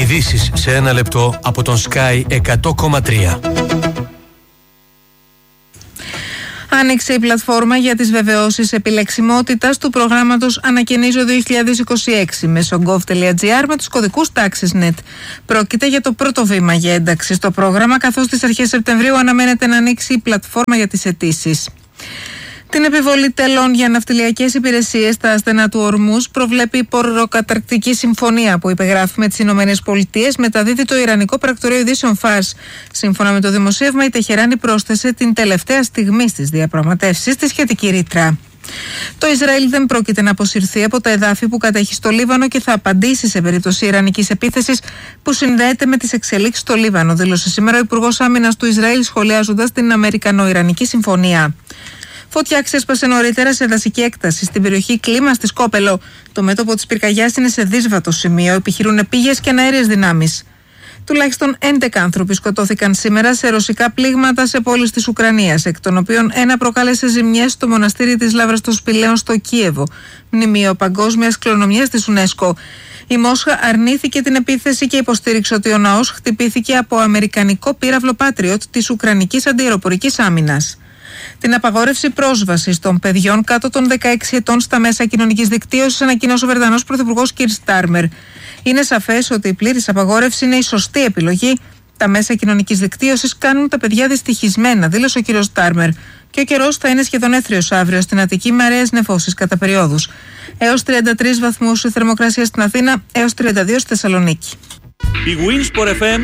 Ειδήσεις σε ένα λεπτό από τον Sky 100,3. Άνοιξε η πλατφόρμα για τις βεβαιώσεις επιλεξιμότητας του προγράμματος Ανακαινίζω 2026 μέσω gov.gr με τους κωδικούς TaxisNet. Πρόκειται για το πρώτο βήμα για ένταξη στο πρόγραμμα, καθώς στις αρχές Σεπτεμβρίου αναμένεται να ανοίξει η πλατφόρμα για τις αιτήσεις. Την επιβολή τελών για ναυτιλιακές υπηρεσίες στα στενά του Ορμούζ προβλέπει η προκαταρκτική συμφωνία που υπεγράφει με τις Ηνωμένες Πολιτείες, μεταδίδει το Ιρανικό πρακτορείο ειδήσεων ΦΑΡΣ. Σύμφωνα με το δημοσίευμα, η Τεχεράνη πρόσθεσε την τελευταία στιγμή στις διαπραγματεύσεις τη σχετική ρήτρα. Το Ισραήλ δεν πρόκειται να αποσυρθεί από τα εδάφη που κατέχει στο Λίβανο και θα απαντήσει σε περίπτωση ιρανικής επίθεσης που συνδέεται με τις εξελίξεις στο Λίβανο, δήλωσε σήμερα ο Υπουργός Άμυνας του Ισραήλ, σχολιάζοντας την Αμερικανο-Ιρανική συμφωνία. Φωτιά ξέσπασε νωρίτερα σε δασική έκταση στην περιοχή Κλίμα στη Σκόπελο. Το μέτωπο της πυρκαγιάς είναι σε δύσβατο σημείο, επιχειρούν πήγες και αέριες δυνάμεις. Τουλάχιστον 11 άνθρωποι σκοτώθηκαν σήμερα σε ρωσικά πλήγματα σε πόλεις της Ουκρανίας, εκ των οποίων ένα προκάλεσε ζημιές στο μοναστήρι της Λάβρας των Σπηλαίων στο Κίεβο, μνημείο παγκόσμιας κληρονομιάς της UNESCO. Η Μόσχα αρνήθηκε την επίθεση και υποστήριξε ότι ο ναός χτυπήθηκε από αμερικανικό πύραυλο Patriot της Ουκρανικής Αντιαεροπορικής Άμυνας. Την απαγόρευση πρόσβασης των παιδιών κάτω των 16 ετών στα μέσα κοινωνικής δικτύωσης ανακοίνωσε ο Βρετανός Πρωθυπουργός Κίρ Στάρμερ. Είναι σαφές ότι η πλήρης απαγόρευση είναι η σωστή επιλογή. Τα μέσα κοινωνικής δικτύωσης κάνουν τα παιδιά δυστυχισμένα, δήλωσε ο κ. Στάρμερ. Και ο καιρός θα είναι σχεδόν έθριος αύριο στην Αττική με αραιές νεφώσεις κατά περιόδους. Έως 33 βαθμούς η θερμοκρασία στην Αθήνα, έως 32 στη Θεσσαλονίκη. Η Winsport FM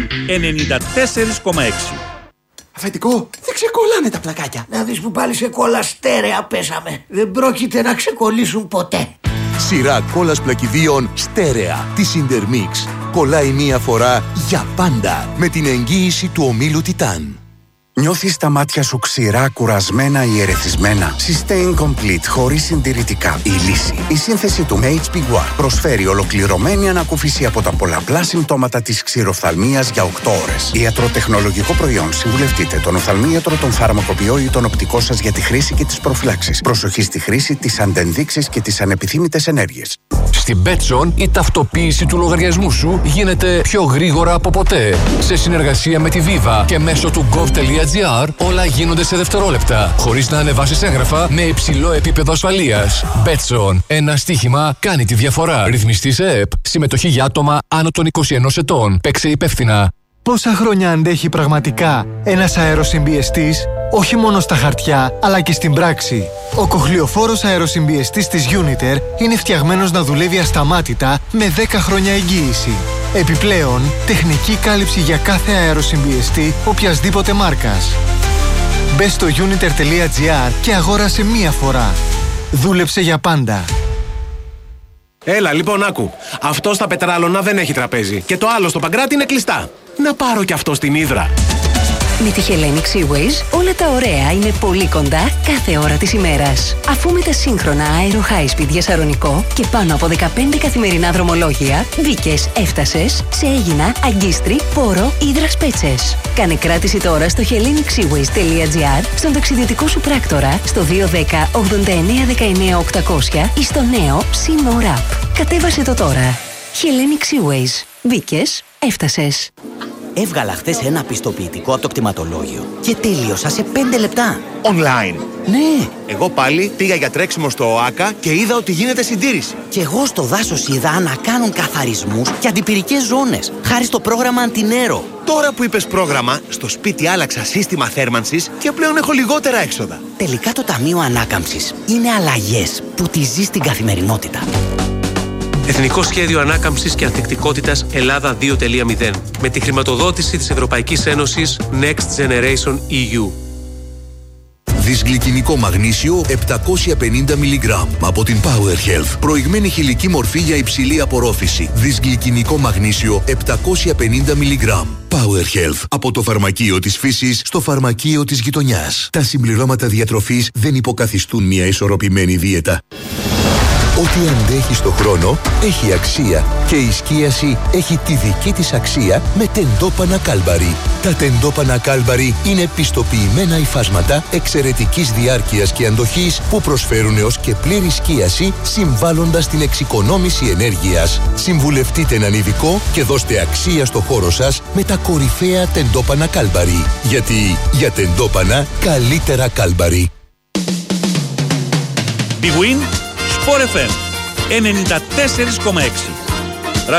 94,6. Αφεντικό, δεν ξεκολλάνε τα πλακάκια. Να δεις που πάλι σε κόλλα στέρεα πέσαμε. Δεν πρόκειται να ξεκολλήσουν ποτέ. Σειρά κόλλας πλακιδίων στέρεα της Intermix. Κολλάει μία φορά για πάντα με την εγγύηση του ομίλου Titan. Νιώθεις τα μάτια σου ξηρά, κουρασμένα ή ερεθισμένα? Sustain Complete χωρίς συντηρητικά. Η λύση. Η σύνθεση του HP One προσφέρει ολοκληρωμένη ανακούφιση από τα πολλαπλά συμπτώματα της ξηροφθαλμίας για 8 ώρες. Ιατροτεχνολογικό προϊόν. Συμβουλευτείτε τον οφθαλμίατρο, τον φαρμακοποιό ή τον οπτικό σας για τη χρήση και τις προφυλάξεις. Προσοχή στη χρήση, τις αντενδείξεις και τις ανεπιθύμητες ενέργειες. Στην Betson η ταυτοποίηση του λογαριασμού σου γίνεται πιο γρήγορα από ποτέ. Σε συνεργασία με τη Viva και μέσω του gov.gr όλα γίνονται σε δευτερόλεπτα, χωρίς να ανεβάσεις έγγραφα με υψηλό επίπεδο ασφαλείας. Betson. Ένα στοίχημα κάνει τη διαφορά. Ρυθμιστή σε ΕΕΠ. Συμμετοχή για άτομα άνω των 21 ετών. Παίξε υπεύθυνα. Πόσα χρόνια αντέχει πραγματικά ένας αεροσυμπιεστής, όχι μόνο στα χαρτιά, αλλά και στην πράξη? Ο κοχλιοφόρος αεροσυμπιεστής της Uniter είναι φτιαγμένος να δουλεύει ασταμάτητα με 10 χρόνια εγγύηση. Επιπλέον, τεχνική κάλυψη για κάθε αεροσυμπιεστή οποιασδήποτε μάρκας. Μπες στο uniter.gr και αγόρασε μία φορά. Δούλεψε για πάντα. Έλα, λοιπόν, άκου. Αυτό στα Πετράλωνα δεν έχει τραπέζι. Και το άλλο στο Παγκράτη είναι κλειστά. Να πάρω κι αυτό στην Ύδρα. Με τη Hellenic Seaways όλα τα ωραία είναι πολύ κοντά κάθε ώρα της ημέρας. Αφού με τα σύγχρονα Aero High Speed για Σαρονικό και πάνω από 15 καθημερινά δρομολόγια, μπήκες, έφτασες σε Αίγινα, Αγκίστρι, Πόρο, Ύδρας Πέτσες. Κάνε κράτηση τώρα στο hellenicseaways.gr, στον ταξιδιωτικό σου πράκτορα, στο 210 89 19 800 ή στο νέο Sea More App. Κατέβασε το τώρα. Hellenic Seaways. Μπήκες, έφτασες. Έβγαλα χθες ένα πιστοποιητικό από το κτηματολόγιο και τέλειωσα σε 5 λεπτά. Online. Ναι. Εγώ πάλι πήγα για τρέξιμο στο ΟΑΚΑ και είδα ότι γίνεται συντήρηση. Και εγώ στο δάσος είδα να κάνουν καθαρισμούς και αντιπυρικές ζώνες, χάρη στο πρόγραμμα Αντινέρο. Τώρα που είπες πρόγραμμα, στο σπίτι άλλαξα σύστημα θέρμανσης και πλέον έχω λιγότερα έξοδα. Τελικά το Ταμείο Ανάκαμψης είναι αλλαγές που τη ζει στην καθημερινότητα. Εθνικό Σχέδιο Ανάκαμψης και Ανθεκτικότητας Ελλάδα 2.0 με τη χρηματοδότηση της Ευρωπαϊκής Ένωσης Next Generation EU. Δυσγλυκινικό μαγνήσιο 750 μιλιγκράμμ από την Power Health. Προηγμένη χηλική μορφή για υψηλή απορρόφηση. Δυσγλυκινικό μαγνήσιο 750 μιλιγκράμμ. Power Health. Από το φαρμακείο της φύσης στο φαρμακείο της γειτονιάς. Τα συμπληρώματα διατροφής δεν υποκαθιστούν μια ισορροπημένη δίαιτα. Ό,τι αντέχει στο χρόνο έχει αξία και η σκίαση έχει τη δική της αξία με τεντόπανα Κάλμπαρι. Τα τεντόπανα Κάλμπαρι είναι πιστοποιημένα υφάσματα εξαιρετικής διάρκειας και αντοχής που προσφέρουν έως και πλήρη σκίαση, συμβάλλοντας στην εξοικονόμηση ενέργειας. Συμβουλευτείτε έναν ειδικό και δώστε αξία στο χώρο σας με τα κορυφαία τεντόπανα Κάλμπαρι. Γιατί για τεντόπανα καλύτερα Κάλμπαρι. Big Win, Sport FM 94,6.